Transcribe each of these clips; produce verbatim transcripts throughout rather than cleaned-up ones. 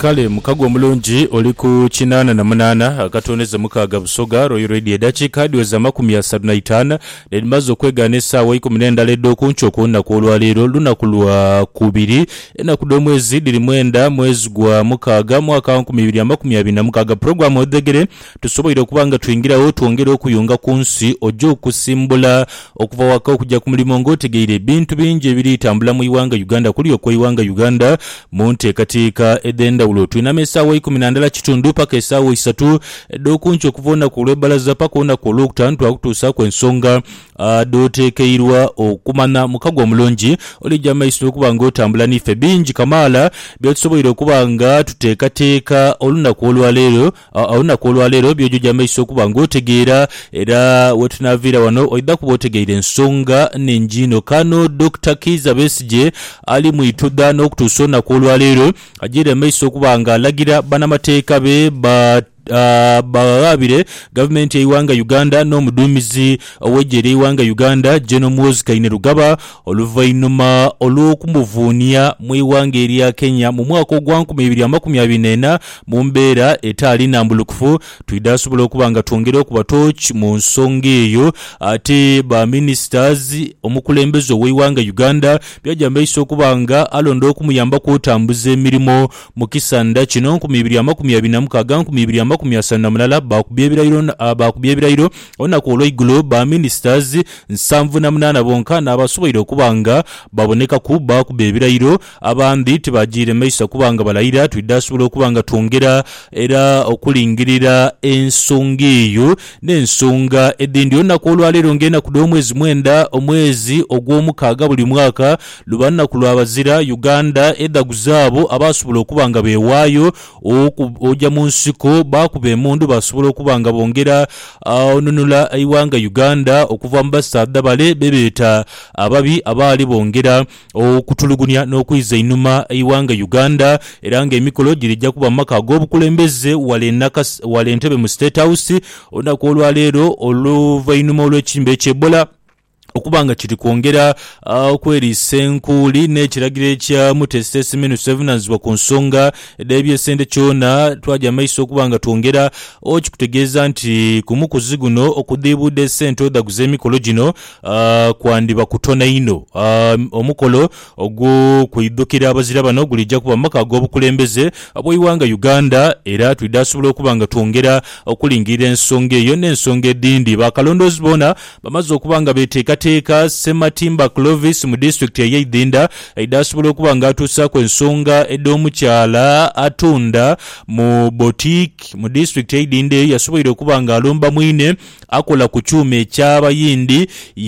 kale mukago mulungi oli ku kinana na munana akatoneza mukaga busoga Royal Radio dakika diweza makumi asatu na itaano nedimazo kweganisa wa ikumi n'endala eddoku nchoko na kulwaliro lunakulwa kubiri ena kudomwezi diri mwenda mwezi gwa mukaga mwaka wa bibiri na makumi abiri na mukaga program odegere tusoboire kubanga tuingirawo twongere okuyunga kunsi ojo okusimbula okuva waka okujja ku mulimo ngotegeire bintu bingi ebiri tambula mu iwanga Uganda kuli okwo iwanga Uganda monte katika edenda ulo tuina mesawa ikumi n'endala kitundu paka esawa isatu eddoku ncho kuvona kulwebalaza paka ona ku Olwokutaano twakutuusa ku ensonga uh, dotekeirwa okumana mukago mulungi oli jamaiso okubanga otambula nife bingi kamala byotusoboire okubanga tuteekateeka olunaku olwaleero uh, olunaku olwaleero byojo jamaiso okubanga otegeera era wetunavira wano oida kuba otegeire ensonga n'enjino kano Doctor Kiza Besigye ali mu ituda n'okutuusa olunaku olwaleero ajira maiso okubanga alagira banamateeka be ba Uh, bagabire government yiwanga Uganda no mudumizi owejere yiwanga Uganda General Muhoozi Kainerugaba oluvainuma olwokumuvunia mu yiwanga eriya Kenya mu mwaka gwa bibiri na makumi abiri n'ena mu mbeera etali nambulukufu tuidasobola okubanga twongere okuba torch mu nsonga eyo ate ba ministers omukulembeze w'yiwanga Uganda byaja mbaiso okubanga alonda okumuyamba kutambuza emirimu mu kisanda kino ku bibiri na makumi abiri na mukaaga ku bibiri na makumi asatu na munana bakubyebirayiro bakubyebirayiro onako olw'eigulo ba ministers nsanvu na munana bonka n'abasoboire okubanga baboneka ku bakubyebirayiro abandi tibagire maiso kubanga balayira tuidasobola okubanga twongera era okulingirira ensonga eyo n'ensonga edindi onako olwaleero ngenda ku omwezi mwenda omwezi ogw'omukaaga buli mwaka lubanna ku lwabazira Uganda edaguzaabo abasobola okubanga beewaayo ojja mu nsiko bakuba emundu basobola okubanga bongera onunula uh, iwanga Uganda okuva mu basadda bale bebeeta ababi abali bongera okutulugunya n'okwiza inuma iwanga Uganda era nga emikolo girijja kuba maka g'obukulembeze wale Entebbe mu State House onako olwaleero oluvainuma olw'ekimbe ky'Ebola okubanga kiri kwongera okwerisa uh, enkuuli n'ekiragiro ekya mutesitesi menu sevenanzibwa ku nsonga edebye sente kyona twaja maiso okubanga twongera okikutegeeza nti ku mukuzi guno okudiibudde sente odaguza emikolo gino uh, kwandiba kutona ino uh, omukolo ogwo kuidukira abazira bano gulijja kuba maka ag'obukulembeze abw'yiwanga Uganda era tuidasobola okubanga twongera okulingirira ensonga eyo n'ensonga edindi bakalondoozi bona bamaze okubanga beteeka teka Sematimba Clovis mu district ya Idinda idasobola okubanga atuusa ku ensonga ed'omukyala atunda mu boutique mu district ya Idinda yasoboire okubanga alomba mwine akola ku kyuma eky'abayindi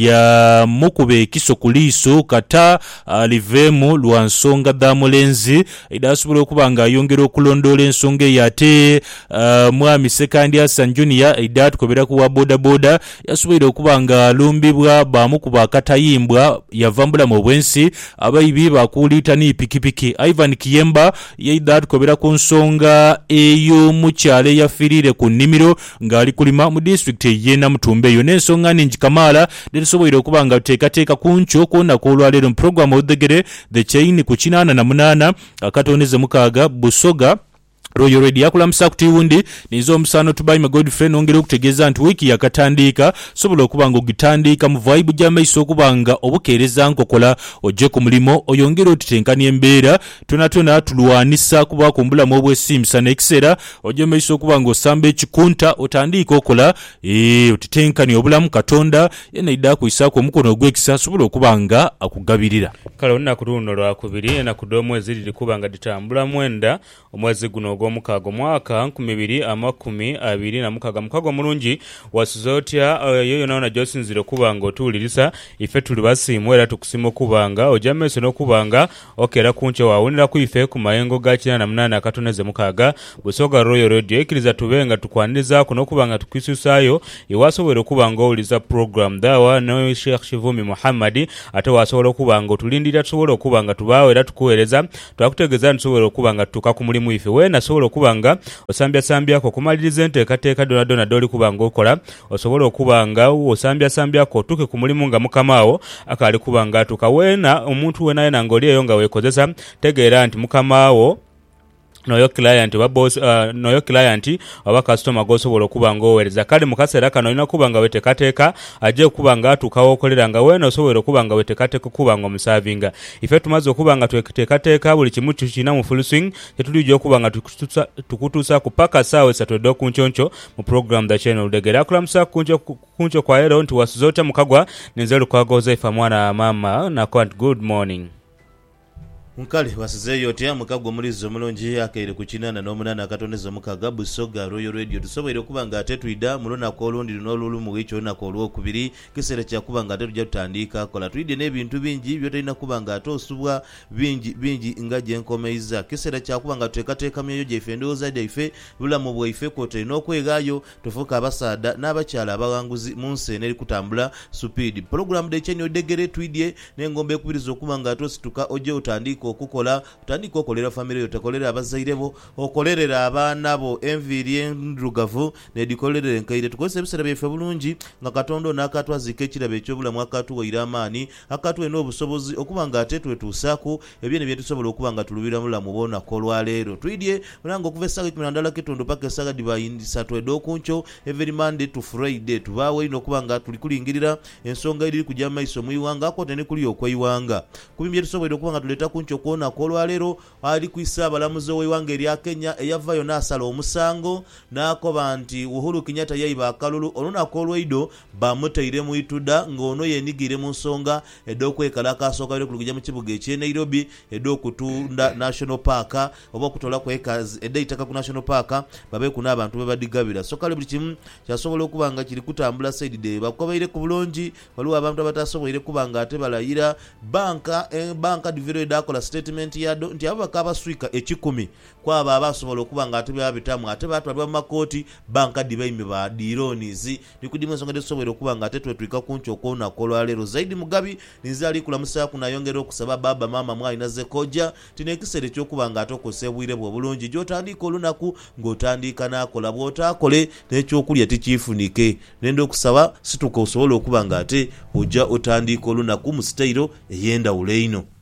ya mukube ekiso ku liiso kata alivemu lwa nsonga damulenzi idasobola okubanga ayongera okulondoola ensonga yate uh, mwami Sekandi Hassan Junior idatukobera ku wa boda boda yasoboire okubanga alumbibwa bamukuba akatayimbwa yavambula mu bwensi abayibi bakulita ni pikipiki Ivan Kiyemba yaidatukobera ku nsonga eyo mukyale yafirire ku nimiro ngali kulima mu district yena Mutumbe yo n'ensonga ningi kamala desoboire okubanga tuteekateeka kuncho kona ku olwaleero mu program odegere the chain ku kinana na munana akatoneze mukaaga busoga Royal Radio yakulamusa kutiwundi nizo omusano tubayi my good friend ongera okutegeeza nti wiki yakatandika sobola okubanga ogitandika mu vibe gya maiso okubanga obukeereza nkokola ojje ku mulimo oyongera otitenkania embeera tonatona tulwanisa kuba kumbulamu obwesimisa n'ekiseera ojje maiso okubanga osamba ekikunta otandika okola ee otitenkania obulamu Katonda yena idda kuyisaako omukono ogw'ekisa sobola okubanga akugabirira kale olunaku luno lwakubiri enaku d'omwezi liri kubanga ditambula mwenda omwezi guno omukaaga mwaka bibiri na makumi abiri na mukaaga mukaaga mulungi wasuzotya yoyo naona josinzire kubanga otulirisa ife tuli basimu era tukusima kubanga ojameso n'okubanga okera kunche wawunira ku ife ku mayengo ga kinana na munana akatoneze mukaaga busoga Royal Radio ekiriza tubenga tukwaniriza kuno kubanga tukisusayo iwasobora kubanga oliza program dawa no Sheikh Shivumi Muhammad ate wasobora kubanga tulindira tusobora kubanga tubawe era tukuhereza twakutegeza ntusobora kubanga tukakumulimu ife wena sobola okubanga osambya sambya ko kumaliriza enteekateeka dona dona doli kubanga okola osobola okubanga osambya sambya ko tuke ku mulimu nga mukamaawo akali kubanga tukawena omuntu wena yena ngoli eyo nga wekozesa tegeera nti mukamaawo noyo client oba boss uh, noyo client oba customer gosobola okuba nga oweereza kale mu kaseera kano olina kuba nga weteekateeka ajja okuba nga atuukawo okolera nga weena osobola okuba nga weteekateeka okuba nga omusaavinga ife tumaze okuba nga tweteekateeka buli kimu kina mu full swing tetulijja okuba nga tukutuusa ku paka ssaawa esatu ed'oku nkyonco mu program the channel degera akulamusa kunco kwa ero nti wasuze otya mukagwa nenze lukwagoza ifa mwana maama nako good morning Nkali wasizeyo otya mukagwa mulizo mulungi akaire ku kinana n'omunana akatoneza mukaga Busoga Royal Radio tusoboire kuba nga ate tuida mulona ko lundi n'olulu mu wicho na ko lwokubiri kisere kya kuba nga ate tujja tutandika kola tuide n'ebintu bingi byo talina kuba nga ate osubwa bingi bingi nga je nkomeiza kisere kya kuba nga tutekateka myeyo je fendoza daife bula mu bwaife ko talina okwegayo tufuka abasada n'abakyala abawanguzi munse neri kutambula speed program de chenyo degere tuidye n'engombe kubiriza okuba nga ate situka oje utandika okukola utandika okolera family yo takolera abazairebo okolerera abaana bo enviri endrugavu ne dikolerera enkaire tukose bisera byefe bulungi nga katondo nakatwazika ekirabe ekyobulamu akatuwaira amaani akatwe n'obusobozi okuba nga ate twetuusaako ebyene bye tusobola okuba nga tulubira mulamu bona kolwa leero twidye mulanga okuva essaawa ekkumi na ndala ketondo paka essaawa dibayindisatu ed'okunco every Monday to Friday tubaawo ino okuba nga tuli kulingirira ensonga eri kujja mu maiso mu iwanga akote ne kuli okweyiwanga kubimbye tusobola okuba nga tuleta kunco kuona kolwa lero ali kuisa balamuzi w'eiwanga erya Kenya eyavayo n'asala omusango n'akoba nti Uhuru Kenyatta yayiba akalulu olunako olweido bamutaire mu ituda ng'ono yenigire mu nsonga ed'okwekalaka asooka bire kulugija mu kibuga eky'e Nairobi ed'okutunda National Park oba okutola kwekazi ed'eitaka ku National Park babe kuna abantu be badigabira so kale buli kimu kyasobola okuba nga kiri kutambula side de bakobaire ku bulungi waliwo abantu abatasoboire kuba nga ate balayira banka eh, banka diviro dakola statement yado nti abaka baswika ekikumi kwaba abasobola okuba nga ate byabitamu ate batwalibwa mu makooti banka dibaime ba dironizi nikudima ensonga tesobola okuba nga ate twetwika kuncho okona kolwa leero zaidi mugabi nizali kulamusa kunayongera okusaba baba mama mwalina ze koja tinekisere kyokuba nga ate okosebwire bwo bulungi gyotandika olunaku ng'otandika nakola bw'otaakole n'ekyokulya tekifunike nenda okusaba situka osobola okuba nga ate ojja otandika olunaku mu sitayiro ey'endawulo eno